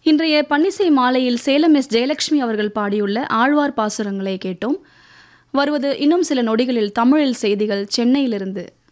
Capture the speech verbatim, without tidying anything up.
இன்றைய பன்னிசை மாலையில் சேலம் எஸ் ஜெயலட்சுமி அவர்கள் பாடியுள்ள ஆழ்வார் பாசுரங்களை கேட்டோம். வருவது இன்னும் சில நொடிகளில் தமிழில் செய்திகள் சென்னையிலிருந்து.